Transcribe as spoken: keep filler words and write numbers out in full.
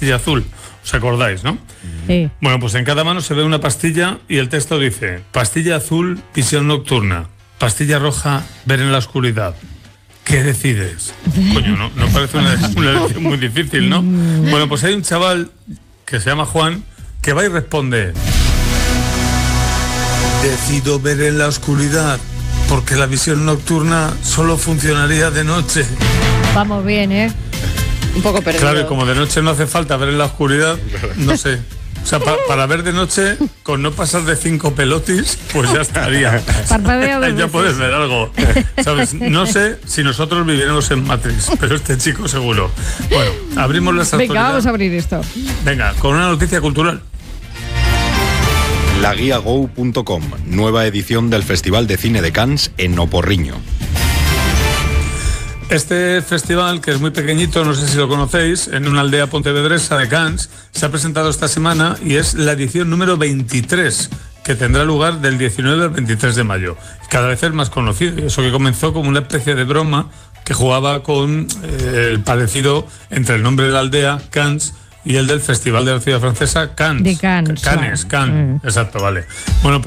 pastilla azul. ¿Os acordáis, no? Sí. Bueno, pues en cada mano se ve una pastilla y el texto dice: pastilla azul, visión nocturna. Pastilla roja, ver en la oscuridad. ¿Qué decides? Coño, no, no parece una, una elección muy difícil, ¿no? Bueno, pues hay un chaval que se llama Juan que va y responde: decido ver en la oscuridad porque la visión nocturna solo funcionaría de noche. Vamos bien, ¿eh? Un poco perdido. Claro, y como de noche no hace falta ver en la oscuridad, no sé. O sea, pa, para ver de noche, con no pasar de cinco pelotis, pues ya estaría. Parpadea dos Ya veces. puedes ver algo. ¿Sabes? No sé si nosotros viviéramos en Matrix, pero este chico seguro. Bueno, abrimos las Venga, actualidades. vamos a abrir esto. Venga, con una noticia cultural. La guía go punto com, nueva edición del Festival de Cine de Cannes en Oporriño. Este festival, que es muy pequeñito, no sé si lo conocéis, en una aldea pontevedresa de Cannes, se ha presentado esta semana y es la edición número veintitrés, que tendrá lugar del diecinueve al veintitrés de mayo. Cada vez es más conocido, y eso que comenzó como una especie de broma que jugaba con eh, el parecido entre el nombre de la aldea, Cannes, y el del Festival de la Ciudad Francesa, Cannes. De Cannes. Cannes, Cannes. Mm. Exacto, vale. Bueno,